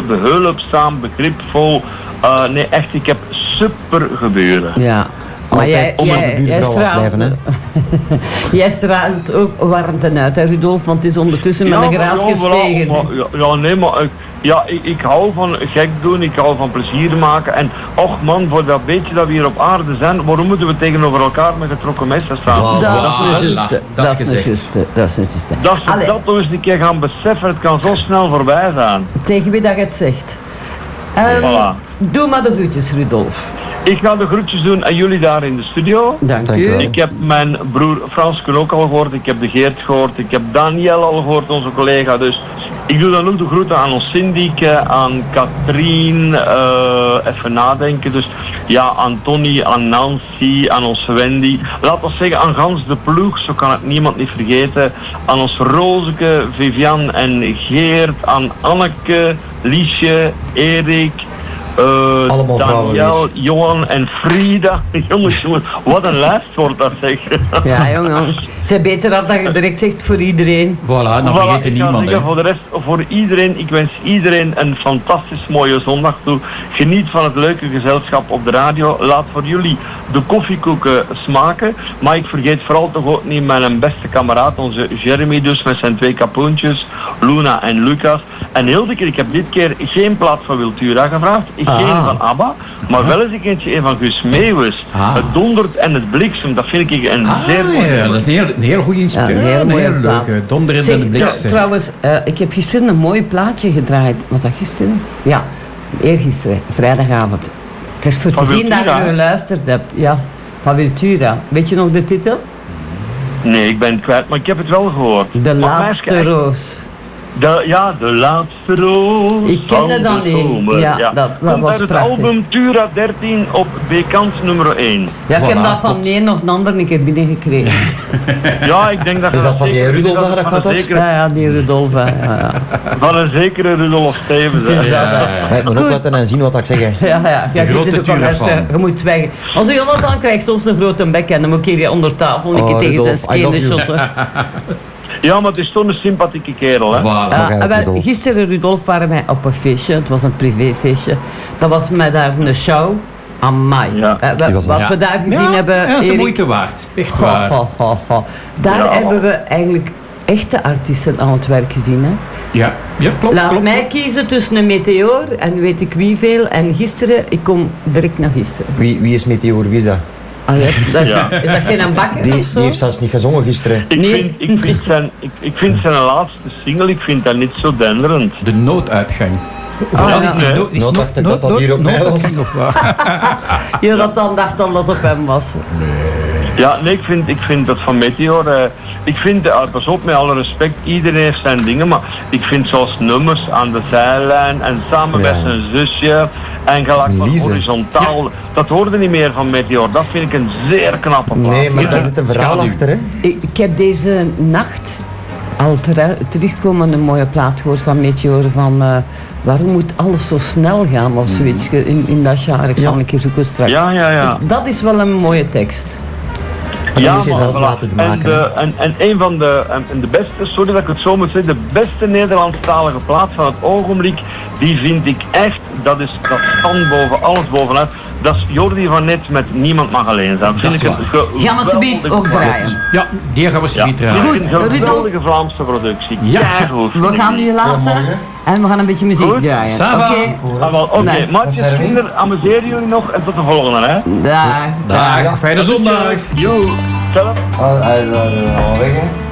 behulpzaam, begripvol. Nee, echt, ik heb super gebeuren. Ja. Maar jij straalt ook warmte uit, hè, Rudolf? Want het is ondertussen met een graad gestegen. Ik hou van gek doen, ik hou van plezier maken. En och man, voor dat beetje dat we hier op aarde zijn, waarom moeten we tegenover elkaar met getrokken messen staan? Dat is een juiste. Dat is een juiste. Dat we dat toch eens een keer gaan beseffen, het kan zo snel voorbij zijn. Tegen wie dat je het zegt. Doe maar de groetjes, Rudolf. Ik ga de groetjes doen aan jullie daar in de studio. Dank u. Ik heb mijn broer Frans ook al gehoord, ik heb de Geert gehoord, ik heb Daniel al gehoord, onze collega. Dus ik doe dan ook de groeten aan ons Syndieke, aan Katrien, even nadenken. Dus ja, aan Tony, aan Nancy, aan ons Wendy. Laat ons zeggen aan gans de ploeg, zo kan het niemand niet vergeten. Aan ons Rozeke, Vivian en Geert, aan Anneke, Liesje, Erik. Daniel, Johan en Frida. Jongens, wat een lijst wordt dat, zeg. Ja, jongens. Het is beter dat je direct zegt voor iedereen. Voilà, dan vergeet je niemand. Voor de rest, voor iedereen, ik wens iedereen een fantastisch mooie zondag toe. Geniet van het leuke gezelschap op de radio. Laat voor jullie de koffiekoeken smaken. Maar ik vergeet vooral toch ook niet mijn beste kameraad, onze Jeremy dus, met zijn 2 kapoentjes, Luna en Lucas. En heel de keer, ik heb dit keer geen plaat van Wiltura gevraagd. Geen van ABBA, maar wel eens een van Guus Meeuwis. Het dondert en het bliksem, dat vind ik een zeer mooi. Ja, dat is een heel goed inspiratie. Ja, een heel leuke. Donderen en de bliksem. Trouwens, ik heb gisteren een mooi plaatje gedraaid. Was dat gisteren? Ja, eergisteren, vrijdagavond. Het is voor te zien dat je geluisterd hebt. Ja, van Wiltura. Weet je nog de titel? Nee, ik ben het kwijt, maar ik heb het wel gehoord. De laatste roos. De laatste roos. Ik kende dat niet. Ja, dat was het prachtig. album Tura 13 op B-kant nummer 1. Ja, ik heb dat van de een of de ander een keer binnengekregen. Ja, ik denk dat... Is dat van die Rudolf dat gaat dat? Ja, die Rudolf. Ja. Van een zekere Rudolf Stevens. Ik moet ook laten en zien wat ik zeg. Ja. De grote Tura-fan. Je moet zwijgen. Als Jonathan krijgt soms een grote bek en dan moet ik hier onder tafel een keer tegen zijn skenen shotten. Ja, maar het is toch een sympathieke kerel, hè? Gisteren, Rudolf, waren wij op een feestje. Het was een privéfeestje. Dat was met daar een show. Amai. Ja. Wat we daar gezien hebben... Ja, dat is de moeite waard. Echt waar. Daar hebben we eigenlijk echte artiesten aan het werk gezien, hè? Ja, klopt. Laat mij kiezen tussen een Meteor en weet ik wie veel. En gisteren, ik kom direct naar gisteren. Wie is Meteor? Wie is dat? Is dat geen bakker of zo? Die heeft zelfs niet gezongen gisteren. Ik vind zijn laatste single, ik vind dat niet zo denderend. De nooduitgang. Dat hier op mij was. Je dat dan dacht dat op hem was. Nee. Ja, nee, ik vind dat van Meteor... ik vind, pas op, met alle respect, iedereen heeft zijn dingen, maar ik vind zoals nummers aan de zijlijn en samen met zijn zusje en gelijk horizontaal, dat hoorde niet meer van Meteor. Dat vind ik een zeer knappe plaat. Nee, maar daar zit een verhaal achter, hè? Ik heb deze nacht al terugkomende mooie plaat gehoord van Meteor van... waarom moet alles zo snel gaan of zoiets in dat jaar? Ik zal een keer zoeken straks. Ja. Dus dat is wel een mooie tekst. Ja, en een van de beste, sorry dat ik het zo moet zeggen, de beste Nederlandstalige plaat van het ogenblik, die vind ik echt, dat stand boven alles bovenuit. Dat is Jordi van Net met Niemand mag alleen zijn. Gaan we ze beet ook draaien? Ja, die gaan we ze beet draaien. Goed, een geweldige Vlaamse productie. Ja, goed. We gaan nu laten en we gaan een beetje muziek draaien. Oké, maatjes, kinderen, amuseer jullie nog en tot de volgende, hè? Dag. Fijne zondag. Yo, zelf. Hij is al weg, hè?